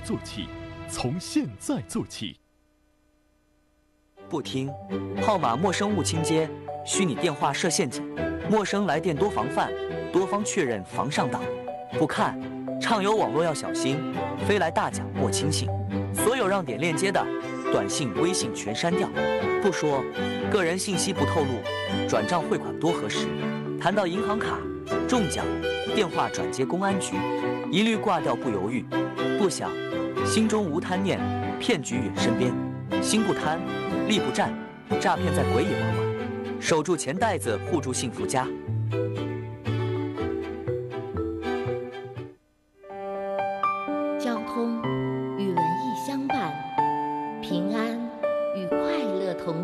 做起，从现在做起。 不听，号码陌生勿轻接，虚拟电话设陷阱，陌生来电多防范，多方确认防上当。不看，畅游网络要小心，飞来大奖莫轻信。所有让点链接的短信、微信全删掉。不说，个人信息不透露，转账汇款多核实。谈到银行卡、中奖、电话转接公安局，一律挂掉不犹豫。不想，心中无贪念，骗局远身边。心不贪，力不战，诈骗在鬼也往晚。守住钱袋子，护住幸福家。